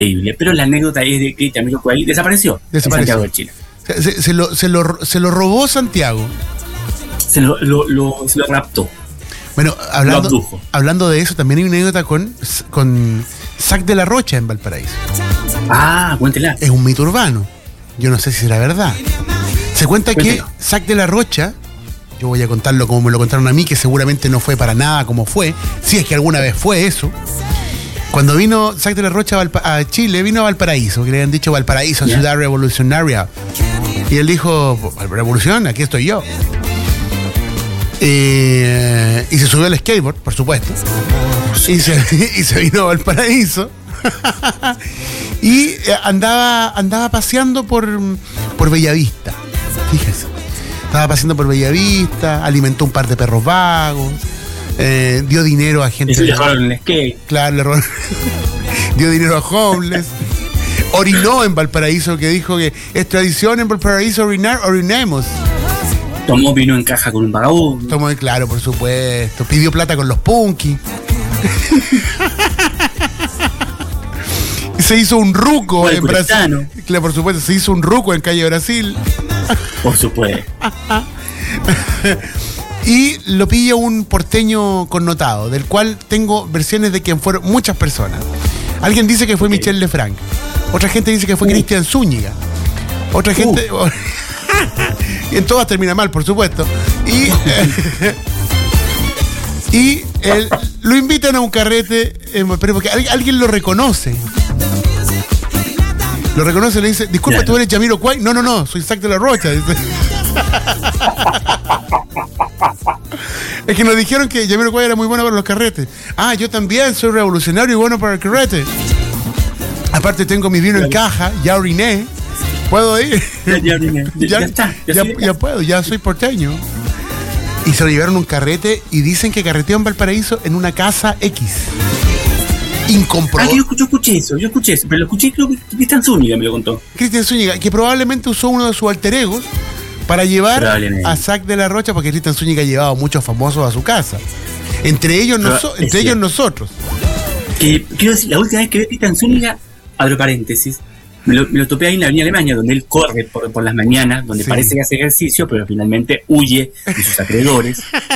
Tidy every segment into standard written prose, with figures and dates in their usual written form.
increíble, pero la anécdota es de que Jamiroquai desapareció en Santiago de Chile. Se lo robó Santiago. Se lo raptó. Bueno, hablando de eso, también hay una anécdota con Sac de la Rocha en Valparaíso. Ah, cuéntela. Es un mito urbano. Yo no sé si será verdad. Se cuenta que Sac de la Rocha, yo voy a contarlo como me lo contaron a mí, que seguramente no fue para nada como fue, si es que alguna vez fue eso. Cuando vino Sac de la Rocha a Chile, vino a Valparaíso, que le habían dicho Valparaíso, ciudad revolucionaria. Y él dijo, ¿revolución? Aquí estoy yo. Y se subió al skateboard, por supuesto. Y se vino a Valparaíso. Y andaba paseando por Bellavista. Fíjese. Estaba paseando por Bellavista, alimentó un par de perros vagos, dio dinero a gente. Y le robaron el skate. Claro, le robaron. Dio dinero a homeless. Orinó en Valparaíso, que dijo que es tradición en Valparaíso orinar, orinemos. Tomó vino en caja con un vagabundo. Claro, por supuesto. Pidió plata con los punkis. Se hizo un ruco en Brasil. Claro, por supuesto, se hizo un ruco en Calle Brasil. Por supuesto. Y lo pilla un porteño connotado, del cual tengo versiones de quien fueron muchas personas. Alguien dice que fue Michel Lefranc. Otra gente dice que fue Cristian Zúñiga. Otra gente... Y en todas termina mal, por supuesto. Y lo invitan a un carrete, pero porque alguien lo reconoce. Lo reconoce, le dice, disculpa, ¿tú eres Jamiroquai? No, soy Sac de la Rocha. Dice. Es que nos dijeron que Jamiroquai era muy bueno para los carretes. Ah, yo también soy revolucionario y bueno para el carrete. Aparte tengo mi vino en caja, ya oriné. ¿Puedo ir? Ya oriné. Ya puedo, ya soy porteño. Y se lo llevaron un carrete y dicen que carreteó en Valparaíso en una casa X. Incomprobable. Yo escuché eso, pero lo escuché, creo que Cristian Zúñiga me lo contó. Cristian Zúñiga, que probablemente usó uno de sus alter egos para llevar a Sac de la Rocha, porque Cristian Zúñiga ha llevado a muchos famosos a su casa. Entre ellos nosotros. Quiero decir, la última vez que vi a Cristian Zúñiga, abro paréntesis, me lo topé ahí en la Avenida Alemania, donde él corre por las mañanas, donde parece que hace ejercicio, pero finalmente huye de sus acreedores.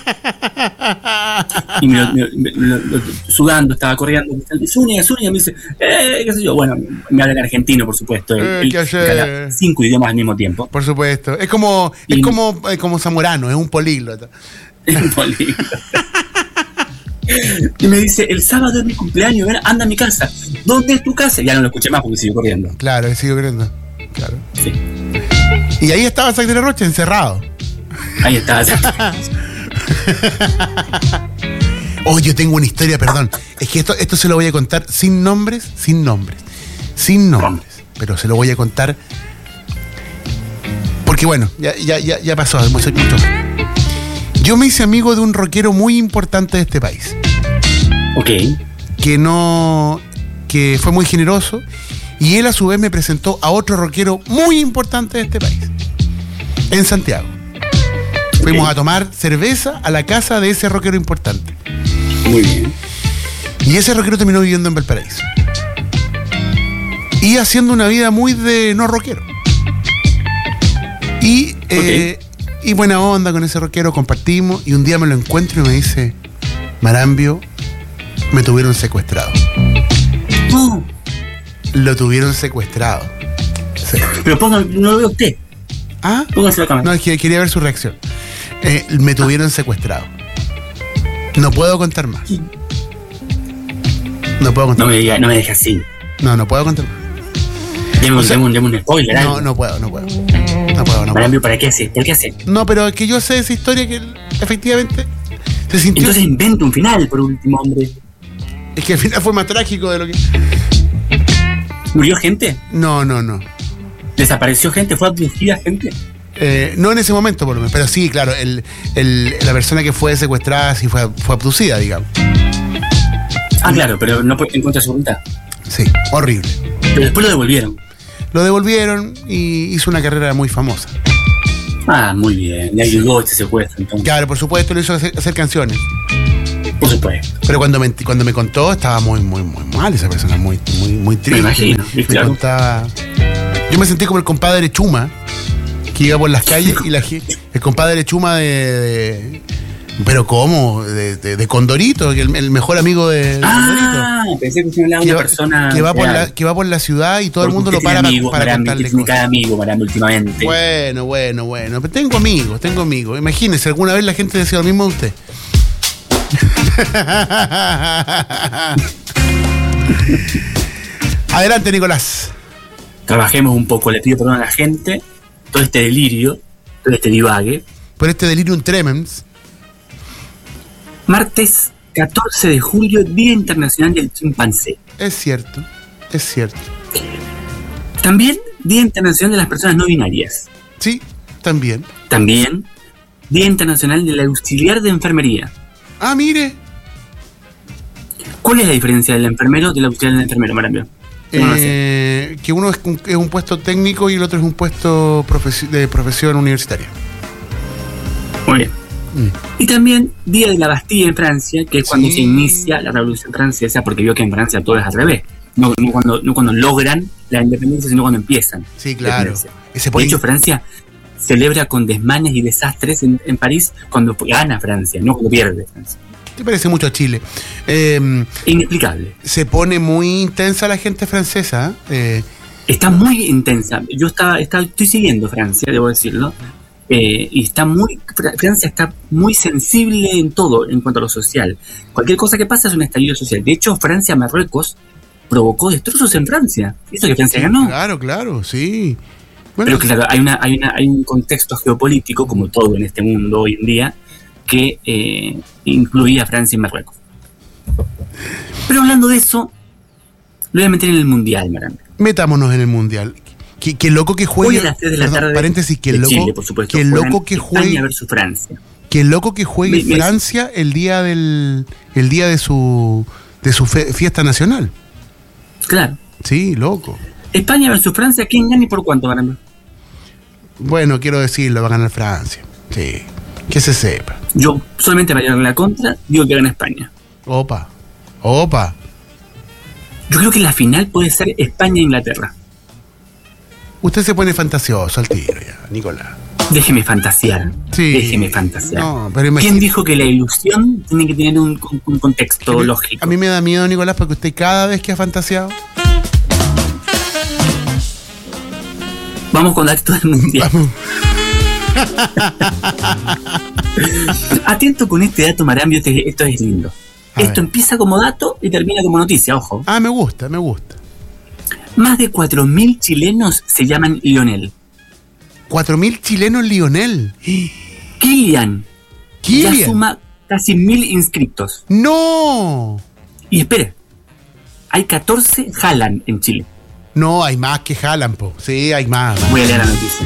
Y sudando, estaba corriendo. Zúñiga, me dice, qué sé yo. Bueno, me habla en argentino, por supuesto. Él habla 5 idiomas al mismo tiempo. Por supuesto. Es como Zamorano, es un políglota. Es un políglota. Y me dice, el sábado es mi cumpleaños, ven, anda a mi casa. ¿Dónde es tu casa? Ya no lo escuché más porque siguió corriendo. Claro, siguió corriendo. Claro. Sí. Y ahí estaba Sac de la Rocha encerrado. Ahí estaba. Yo tengo una historia, perdón. Es que esto se lo voy a contar sin nombres. Pero se lo voy a contar porque bueno, ya pasó hace mucho. Yo me hice amigo de un rockero muy importante de este país. Ok. Que fue muy generoso. Y él a su vez me presentó a otro rockero muy importante de este país. En Santiago. Fuimos a tomar cerveza a la casa de ese rockero importante. Muy bien. Y ese rockero terminó viviendo en Valparaíso. Y haciendo una vida muy de no rockero. Y buena onda con ese rockero, compartimos. Y un día me lo encuentro y me dice, Marambio, me tuvieron secuestrado. No. Lo tuvieron secuestrado. Sí. Pero no lo veo usted. ¿Ah? Póngase la cámara. No, es que quería ver su reacción. Me tuvieron secuestrado. No puedo contar más. No puedo contar más. No me dejes así. No puedo contar más. Deme un spoiler. No puedo. Marambio, ¿para qué hace? ¿Por qué hace? No, pero es que yo sé esa historia que efectivamente se sintió. Entonces inventa un final, por último, hombre. Es que el final fue más trágico de lo que... ¿Murió gente? No. ¿Desapareció gente? ¿Fue abducida gente? No en ese momento, por lo menos. Pero sí, claro, la persona que fue secuestrada sí fue abducida, digamos. Claro, pero no en contra de su voluntad. Sí, horrible. Pero después lo devolvieron. Lo devolvieron y hizo una carrera muy famosa. Muy bien. Le ayudó este secuestro, entonces. Claro, por supuesto, le hizo hacer canciones. Por supuesto. Pero cuando me contó, estaba muy mal esa persona, muy triste. Me imagino, Me claro. contaba. Yo me sentí como el compadre Chuma, que iba por las calles y el compadre Chuma pero ¿cómo? De Condorito, que el mejor amigo de Condorito. Pensé que usted hablaba de una persona que va por la ciudad y todo el mundo lo para para contarle cosas. Cada amigo, Marami, últimamente. Bueno. Pero tengo amigos. Imagínese, alguna vez la gente decía lo mismo de usted. Adelante, Nicolás. Trabajemos un poco, le pido perdón a la gente, todo este delirio, todo este divague. Por este delirium tremens. Martes 14 de julio, Día Internacional del Chimpancé. Es cierto. También Día Internacional de las Personas No Binarias. Sí, también. También Día Internacional del Auxiliar de Enfermería. Ah, mire. ¿Cuál es la diferencia del enfermero del auxiliar del enfermero, Marambio? Que uno es un puesto técnico y el otro es un puesto de profesión universitaria. Muy bien. Y también Día de la Bastilla en Francia, que es cuando se inicia la Revolución Francesa, porque vio que en Francia todo es al revés. No cuando logran la independencia, sino cuando empiezan. Sí, claro. De hecho, Francia celebra con desmanes y desastres en París cuando gana Francia, no cuando pierde Francia. Te parece mucho a Chile. Inexplicable. Se pone muy intensa la gente francesa. Está muy intensa. Yo estoy siguiendo Francia, debo decirlo. Y Francia está muy sensible en todo en cuanto a lo social. Cualquier cosa que pasa es un estallido social. De hecho, Francia-Marruecos provocó destrozos en Francia. Eso que Francia ganó. Claro, sí. Bueno, pero claro, hay un contexto geopolítico, como todo en este mundo hoy en día, que incluía a Francia y Marruecos. Pero hablando de eso, lo voy a meter en el Mundial, Marán. Metámonos en el Mundial. Qué loco que juegue. Hoy a las 3 de la tarde. Paréntesis, Chile, por supuesto. Qué loco que juegue. España versus Francia. Qué loco que juegue Francia el día de su fiesta nacional. Claro. Sí, loco. España versus Francia, ¿quién gana y por cuánto, Marán? Bueno, quiero decirlo, va a ganar Francia. Sí. Que se sepa. Yo solamente para llevarle la contra, digo que gana España. Opa. Yo creo que la final puede ser España-Inglaterra. Usted se pone fantasioso al tiro ya, Nicolás. Déjeme fantasear. Sí. Déjeme fantasear. No, pero ¿Quién dijo que la ilusión tiene que tener un contexto lógico? A mí me da miedo, Nicolás, porque usted cada vez que ha fantaseado... Vamos con datos del Mundial. Vamos. Atento con este dato, Marambio, esto es lindo. Esto empieza como dato y termina como noticia, ojo. Ah, me gusta. Más de 4.000 chilenos se llaman Lionel. 4.000 chilenos Lionel. Kylian. Ya suma casi 1.000 inscriptos. ¡No! Y espere, hay 14 Haaland en Chile. No, hay más que Haaland, po. Sí, hay más. Voy a leer la noticia.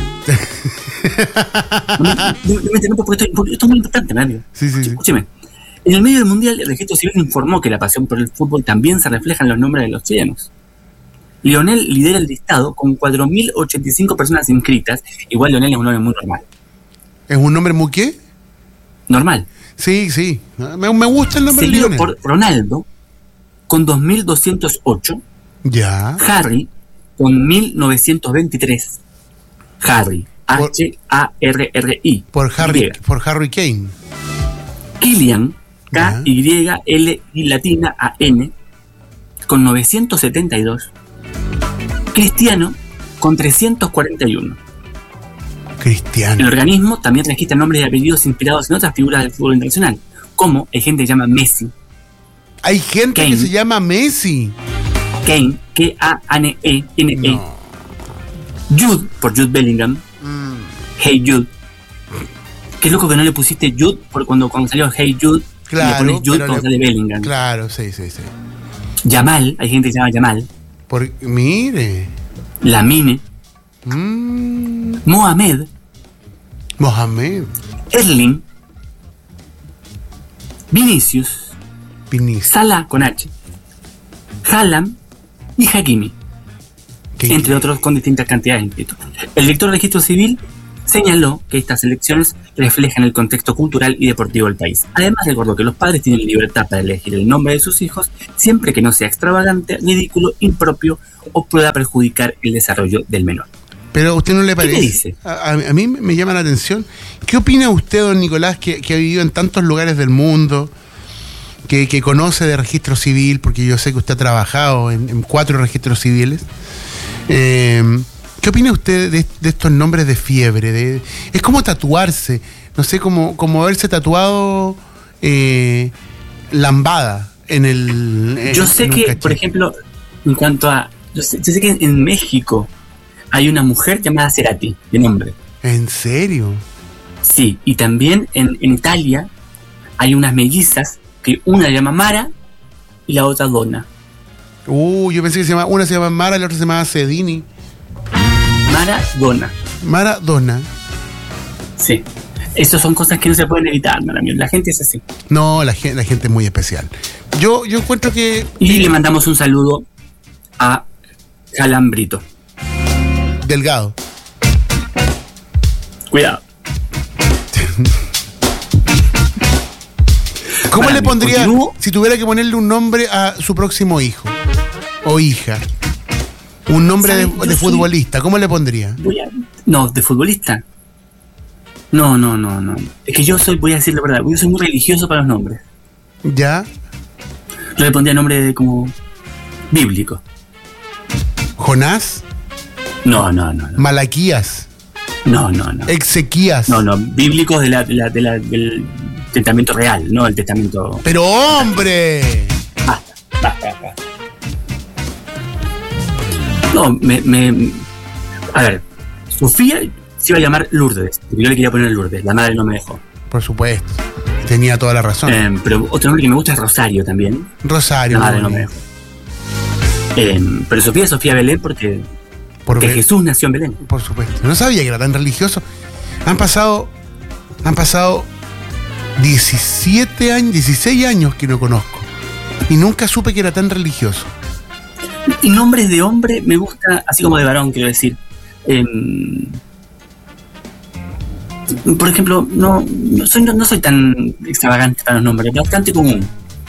Porque esto es muy importante, Mario. Sí. Escúcheme. En el medio del Mundial, el Registro Civil informó que la pasión por el fútbol también se refleja en los nombres de los chilenos. Lionel lidera el listado con 4.085 personas inscritas. Igual Lionel es un nombre muy normal. ¿Es un nombre muy qué? Normal. Sí. Me gusta el nombre de Seguido Lionel. por Ronaldo, con 2.208. Ya. Harry, con 1.923. Harry. H-A-R-R-I. Por Harry Kane. Kylian, K-Y-L-I latina A-N, con 972. Cristiano, con 341. Cristiano. El organismo también registra nombres y apellidos inspirados en otras figuras del fútbol internacional, como hay gente que se llama Messi. Hay gente Kane. que se llama Messi. Kane, K-A-N-E-N-E. No. Jude, por Jude Bellingham. Hey Jude. Qué loco que no le pusiste Jude por cuando salió Hey Jude. Claro. Y le pones Jude cuando sale Bellingham. Claro, sí. Yamal, hay gente que se llama Yamal. Mire. Lamine. Mohamed. Erling. Vinicius. Salah con H. Haaland y Hakimi. Entre otros con distintas cantidades inscritos. El director del registro civil Señaló que estas elecciones reflejan el contexto cultural y deportivo del país. Además, recordó que los padres tienen libertad para elegir el nombre de sus hijos siempre que no sea extravagante, ridículo, impropio o pueda perjudicar el desarrollo del menor. Pero a usted no le parece. ¿Qué dice? A mí me llama la atención. ¿Qué opina usted, don Nicolás, que ha vivido en tantos lugares del mundo, que conoce de registro civil, porque yo sé que usted ha trabajado en 4 registros civiles? ¿Qué opina usted de estos nombres de fiebre? Es como tatuarse, no sé, como haberse tatuado lambada en el... Yo sé que, por ejemplo, en cuanto a... Yo sé que en México hay una mujer llamada Cerati, de nombre. ¿En serio? Sí, y también en Italia hay unas mellizas que una se llama Mara y la otra Donna. Yo pensé que una se llama Mara y la otra se llama Sedini. Maradona. Maradona. Sí. Esas son cosas que no se pueden evitar, Maramio. La gente es así. No, la gente es muy especial. Yo encuentro que... Y le mandamos un saludo a Calambrito. Delgado. Cuidado. ¿Cómo le pondría, si tuviera que ponerle un nombre a su próximo hijo o hija? Un nombre de futbolista, ¿cómo le pondría? No, de futbolista. No. Es que voy a decir la verdad, yo soy muy religioso para los nombres. ¿Ya? Yo le pondría nombre como bíblico. ¿Jonás? No. ¿Malaquías? No. ¿Exequías? No, bíblicos del testamento real, no el testamento... ¡Pero hombre! Basta. No, a ver, Sofía se iba a llamar Lourdes, porque yo le quería poner Lourdes, la madre no me dejó. Por supuesto, tenía toda la razón. Pero otro nombre que me gusta es Rosario también. Rosario. La madre no me dejó. Pero Sofía Belén porque Jesús nació en Belén. Por supuesto. No sabía que era tan religioso. Han pasado 17 años, 16 años que no conozco. Y nunca supe que era tan religioso. Y nombres de hombre me gusta, así como de varón, quiero decir. Por ejemplo, no soy tan extravagante para los nombres, bastante común.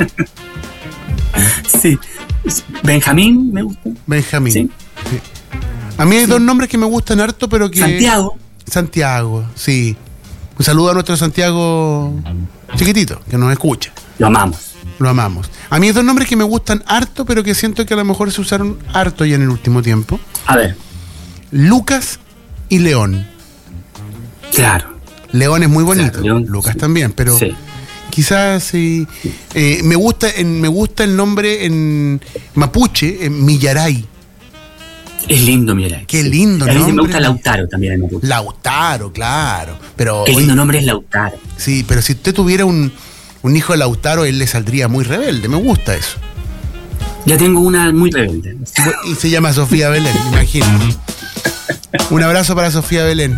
Sí. Benjamín me gusta. Benjamín. Sí. Sí. A mí hay 2 nombres que me gustan harto, pero que... Santiago, sí. Un saludo a nuestro Santiago chiquitito, que nos escucha. Lo amamos. A mí hay 2 nombres que me gustan harto, pero que siento que a lo mejor se usaron harto ya en el último tiempo. A ver. Lucas y León. Claro. León es muy bonito. Claro, León, Lucas sí. También, pero sí. Quizás sí. Me gusta el nombre en mapuche, en Millaray. Es lindo Millaray. Qué lindo nombre. A mí me gusta Lautaro también en mapuche. Lautaro, claro. Pero, qué lindo nombre es Lautaro. Sí, pero si usted tuviera un hijo de Lautaro, él le saldría muy rebelde. Me gusta eso. Ya tengo una muy rebelde. Y se llama Sofía Belén, me imagino. Un abrazo para Sofía Belén.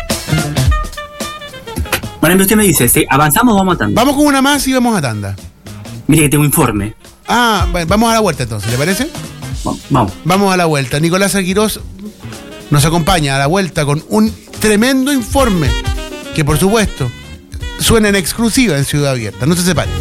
Bueno, usted me dice, ¿sí? ¿Avanzamos o vamos a tanda? Vamos con una más y vamos a tanda. Mire que tengo informe. Vamos a la vuelta entonces, ¿le parece? Vamos. Vamos a la vuelta. Nicolás Aguirós nos acompaña a la vuelta con un tremendo informe que, por supuesto, suena en exclusiva en Ciudad Abierta. No se separen.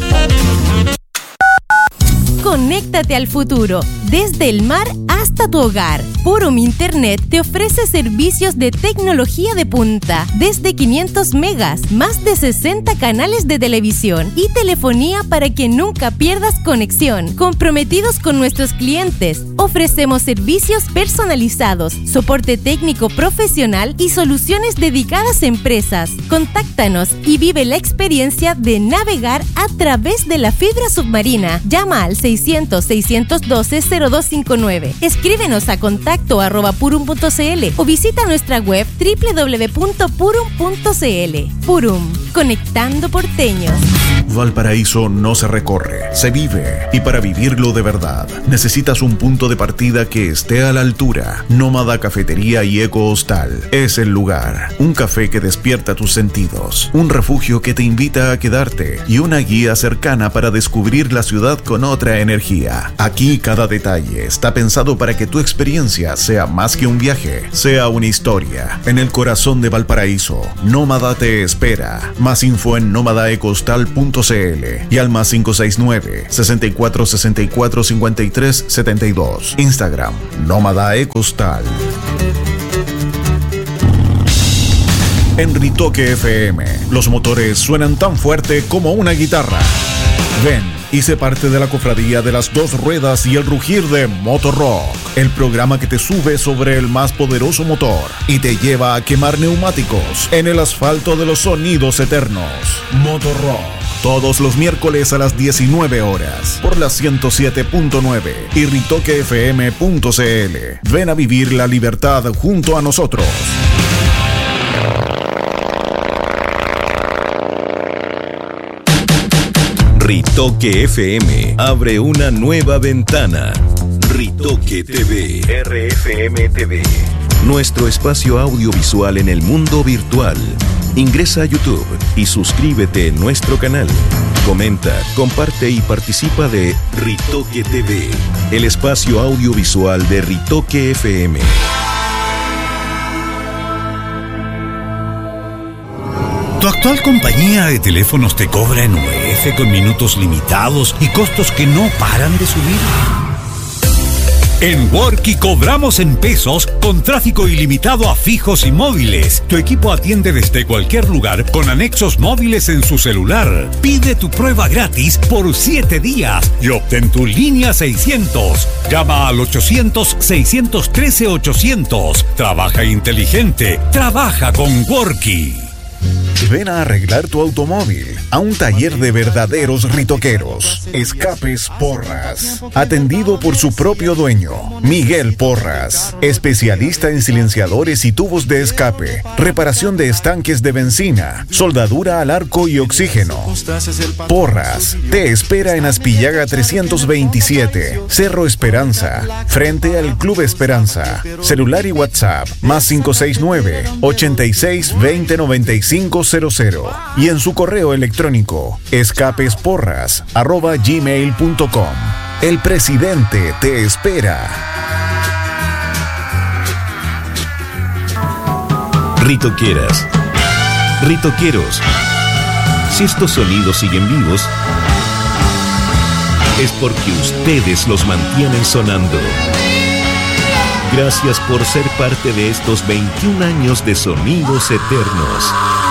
Conéctate al futuro, desde el mar hasta tu hogar. Purum Internet te ofrece servicios de tecnología de punta, desde 500 megas, más de 60 canales de televisión y telefonía para que nunca pierdas conexión. Comprometidos con nuestros clientes, ofrecemos servicios personalizados, soporte técnico profesional y soluciones dedicadas a empresas. Contáctanos y vive la experiencia de navegar a través de la fibra submarina. Llama al 600-612-0259. Escríbenos a contacto@purum.cl o visita nuestra web www.purum.cl. Purum, conectando porteños. Valparaíso no se recorre, se vive. Y para vivirlo de verdad, necesitas un punto de partida que esté a la altura. Nómada Cafetería y Eco Hostal es el lugar. Un café que despierta tus sentidos, un refugio que te invita a quedarte y una guía cercana para descubrir la ciudad con otra energía. Aquí cada detalle está pensado para que tu experiencia sea más que un viaje, sea una historia. En el corazón de Valparaíso, Nómada te espera. Más info en nómadaecostal.cl y al más 569 64 64 53 72. Instagram, Nómada Ecostal. En Ritoque FM, los motores suenan tan fuerte como una guitarra. Ven y sé parte de la cofradía de las dos ruedas y el rugir de Motorrock, el programa que te sube sobre el más poderoso motor y te lleva a quemar neumáticos en el asfalto de los sonidos eternos. Motorrock, todos los miércoles a las 19 horas por la 107.9 y ritoquefm.cl. Ven a vivir la libertad junto a nosotros. Ritoque FM abre una nueva ventana. Ritoque TV, RFM TV. Nuestro espacio audiovisual en el mundo virtual. Ingresa a YouTube y suscríbete en nuestro canal. Comenta, comparte y participa de Ritoque TV, el espacio audiovisual de Ritoque FM. ¿Tu actual compañía de teléfonos te cobra en UF con minutos limitados y costos que no paran de subir? En Worky cobramos en pesos con tráfico ilimitado a fijos y móviles. Tu equipo atiende desde cualquier lugar con anexos móviles en su celular. Pide tu prueba gratis por 7 días y obtén tu línea 600. Llama al 800-613-800. Trabaja inteligente. Trabaja con Worky. Ven a arreglar tu automóvil a un taller de verdaderos ritoqueros. Escapes Porras, atendido por su propio dueño, Miguel Porras, especialista en silenciadores y tubos de escape, reparación de estanques de benzina, soldadura al arco y oxígeno. Porras te espera en Aspillaga 327, Cerro Esperanza, frente al Club Esperanza. Celular y WhatsApp más 569 86 20 95 00 y en su correo electrónico escapesporras@gmail.com. El presidente te espera. Ritoqueras, ritoqueros, si estos sonidos siguen vivos, es porque ustedes los mantienen sonando. Gracias por ser parte de estos 21 años de sonidos eternos.